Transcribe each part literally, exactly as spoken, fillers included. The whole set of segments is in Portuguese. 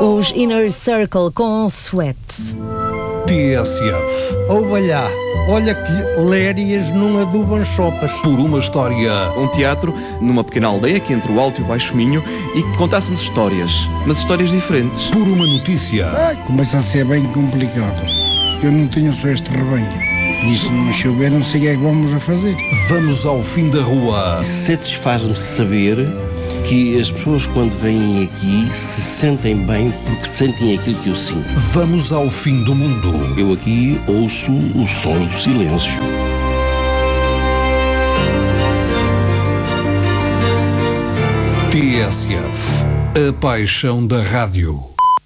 Os Inner Circle com Sweat. T S F. Ouvalhá, olha que lérias não adubam sopas. Por uma história. Um teatro numa pequena aldeia aqui entre o Alto e o Baixo Minho e que contássemos histórias, mas histórias diferentes. Por uma notícia. Ai, começa a ser bem complicado. Eu não tenho só este rebanho. E se não chover, não sei o que é que vamos a fazer. Vamos ao fim da rua. Satisfaz-me saber que as pessoas, quando vêm aqui, se sentem bem porque sentem aquilo que eu sinto. Vamos ao fim do mundo. Eu aqui ouço os sons do silêncio. T S F. A paixão da rádio.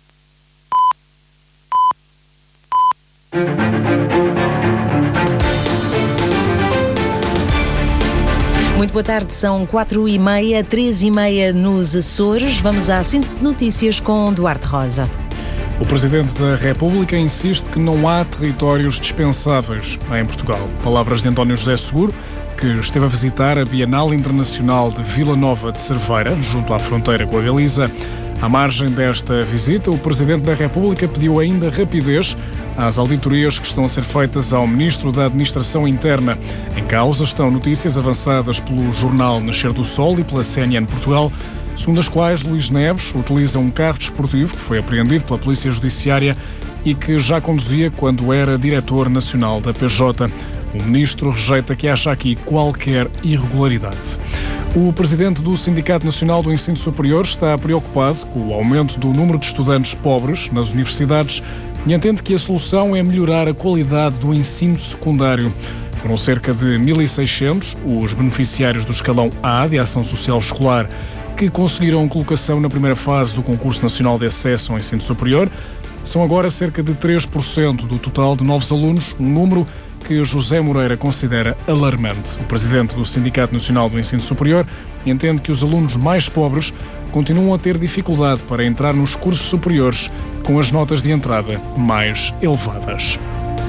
Muito boa tarde, são quatro e meia, três e meia nos Açores. Vamos à síntese de notícias com Duarte Rosa. O Presidente da República insiste que não há territórios dispensáveis em Portugal. Palavras de António José Seguro, que esteve a visitar a Bienal Internacional de Vila Nova de Cerveira, junto à fronteira com a Galiza. À margem desta visita, o Presidente da República pediu ainda rapidez às auditorias que estão a ser feitas ao Ministro da Administração Interna. Em causa estão notícias avançadas pelo jornal Nascer do Sol e pela C N N Portugal, segundo as quais Luís Neves utiliza um carro desportivo que foi apreendido pela Polícia Judiciária e que já conduzia quando era diretor nacional da P J. O Ministro rejeita que haja aqui qualquer irregularidade. O Presidente do Sindicato Nacional do Ensino Superior está preocupado com o aumento do número de estudantes pobres nas universidades e entende que a solução é melhorar a qualidade do ensino secundário. Foram cerca de mil e seiscentos os beneficiários do escalão A de Ação Social Escolar que conseguiram colocação na primeira fase do Concurso Nacional de Acesso ao Ensino Superior. São agora cerca de três por cento do total de novos alunos, um número que José Moreira considera alarmante. O Presidente do Sindicato Nacional do Ensino Superior entende que os alunos mais pobres continuam a ter dificuldade para entrar nos cursos superiores com as notas de entrada mais elevadas.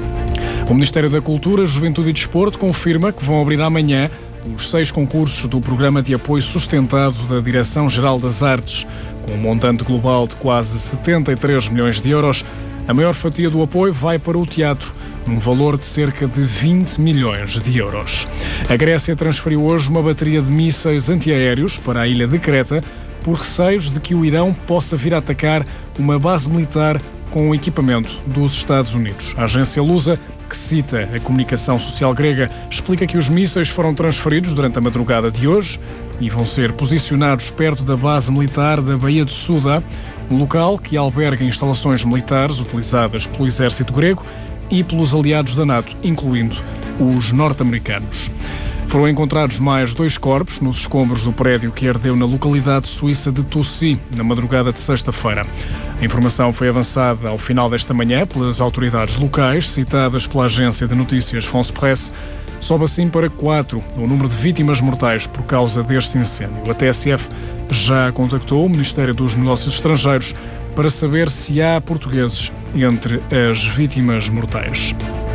O Ministério da Cultura, Juventude e Desporto confirma que vão abrir amanhã os seis concursos do Programa de Apoio Sustentado da Direção-Geral das Artes, com um montante global de quase setenta e três milhões de euros. A maior fatia do apoio vai para o teatro, num valor de cerca de vinte milhões de euros. A Grécia transferiu hoje uma bateria de mísseis antiaéreos para a ilha de Creta por receios de que o Irão possa vir a atacar uma base militar com o equipamento dos Estados Unidos. A agência Lusa, que cita a comunicação social grega, explica que os mísseis foram transferidos durante a madrugada de hoje e vão ser posicionados perto da base militar da Baía de Suda, um local que alberga instalações militares utilizadas pelo exército grego e pelos aliados da NATO, incluindo os norte-americanos. Foram encontrados mais dois corpos nos escombros do prédio que ardeu na localidade suíça de Toussi, na madrugada de sexta-feira. A informação foi avançada ao final desta manhã pelas autoridades locais, citadas pela agência de notícias France Presse. Sobe assim para quatro o número de vítimas mortais por causa deste incêndio. A T S F já contactou o Ministério dos Negócios Estrangeiros para saber se há portugueses entre as vítimas mortais.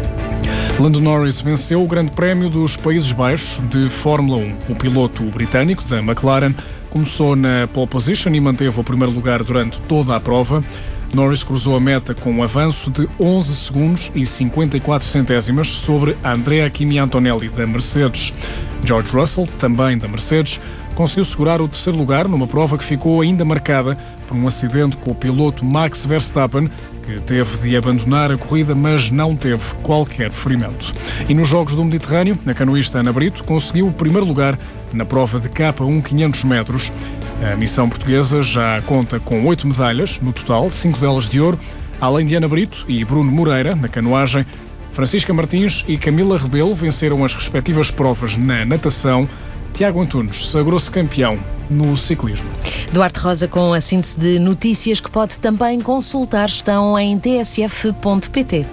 Lando Norris venceu o Grande Prémio dos Países Baixos de Fórmula um. O piloto britânico da McLaren começou na pole position e manteve o primeiro lugar durante toda a prova. Norris cruzou a meta com um avanço de onze segundos e cinquenta e quatro centésimas sobre Andrea Kimi Antonelli da Mercedes. George Russell, também da Mercedes, conseguiu segurar o terceiro lugar numa prova que ficou ainda marcada por um acidente com o piloto Max Verstappen, que teve de abandonar a corrida, mas não teve qualquer ferimento. E nos Jogos do Mediterrâneo, a canoísta Ana Brito conseguiu o primeiro lugar na prova de K um quinhentos metros. A missão portuguesa já conta com oito medalhas no total, cinco delas de ouro, além de Ana Brito e Bruno Moreira na canoagem. Francisca Martins e Camila Rebelo venceram as respectivas provas na natação. Tiago Antunes sagrou-se campeão no ciclismo. Duarte Rosa com a síntese de notícias que pode também consultar, estão em t s f ponto p t.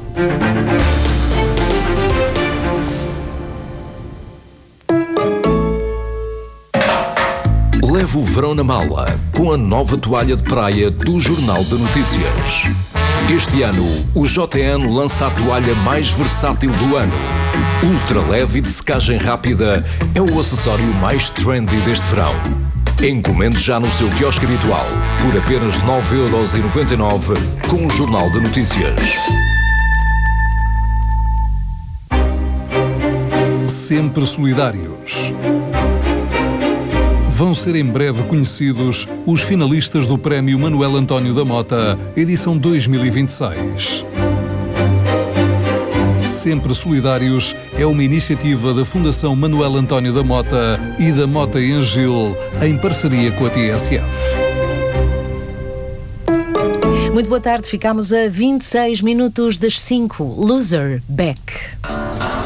Leve o verão na mala com a nova toalha de praia do Jornal de Notícias. Este ano, o J N lança a toalha mais versátil do ano. Ultra leve e de secagem rápida, é o acessório mais trendy deste verão. Encomende já no seu quiosque habitual por apenas nove euros e noventa e nove com o Jornal de Notícias. Sempre solidários. Vão ser em breve conhecidos os finalistas do Prémio Manuel António da Mota, edição dois mil e vinte e seis. Sempre Solidários é uma iniciativa da Fundação Manuel António da Mota e da Mota e Angil, em parceria com a T S F. Muito boa tarde, ficamos a vinte e seis minutos das cinco. Loser, back.